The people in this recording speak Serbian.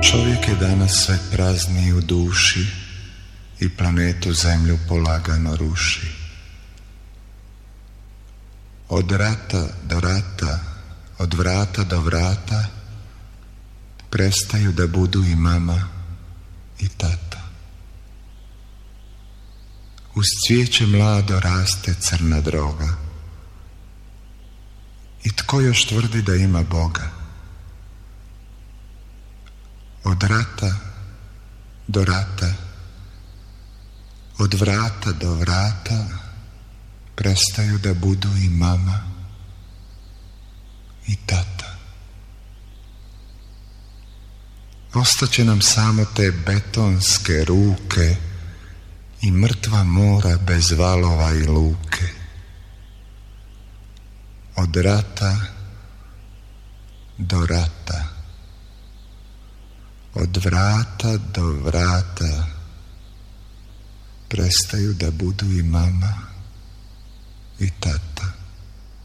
Čovjek je danas sve prazniji u duši i planetu Zemlju polagano ruši. Od rata do rata, od vrata do vrata prestaju da budu i mama i tata. Uz cvijeće mlado raste crna droga. I tko još tvrdi da ima Boga? Od rata do rata, od vrata do vrata prestaju da budu i mama i tata. Ostaće nam samo te betonske ruke i mrtva mora bez valova i luke. Od rata do rata, od vrata do vrata prestaju da budu i mama